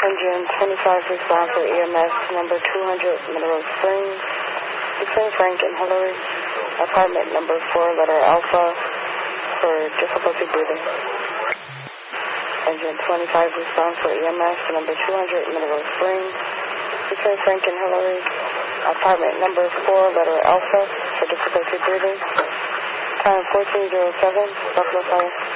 Engine 25 respond for EMS number 200 Mineral Springs between Frank and Hillary. Apartment number 4 letter Alpha for difficulty breathing. Engine 25 respond for EMS number 200 Mineral Springs between Frank and Hillary. Apartment number 4 letter Alpha for difficulty breathing. Time 1407, Buffalo Fire.